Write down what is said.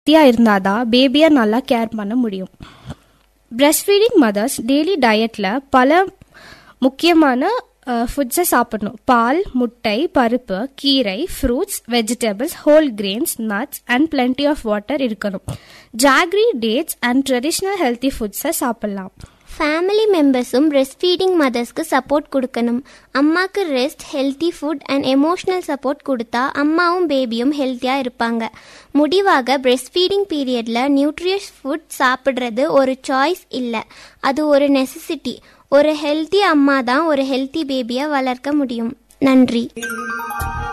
ஹெல்த்தியாக இருந்தால் தான் பேபியை நல்லா கேர் பண்ண முடியும். பிரெஸ்ட் ஃபீடிங் மதர்ஸ் டெய்லி டயட்டில் பல முக்கியமான ஃபுட்ஸை சாப்பிடணும். பால், முட்டை, பருப்பு, கீரை, fruits, vegetables, whole grains, nuts and plenty of water இருக்கணும். Jaggery, dates and traditional healthy ஃபுட்ஸை சாப்பிடலாம். ஃபேமிலி மெம்பர்ஸும் பிரெஸ்ட் ஃபீடிங் மதர்ஸ்க்கு சப்போர்ட் கொடுக்கணும். அம்மாவுக்கு rest, healthy food and emotional support கொடுத்தா அம்மாவும் பேபியும் ஹெல்த்தியாக இருப்பாங்க. முடிவாக பிரெஸ்ட் ஃபீடிங் பீரியடில் நியூட்ரியஸ் ஃபுட் சாப்பிட்றது ஒரு சாய்ஸ் இல்லை, அது ஒரு நெசசிட்டி. ஒரு ஹெல்த்தி அம்மா தான் ஒரு ஹெல்த்தி பேபியை வளர்க்க முடியும். நன்றி.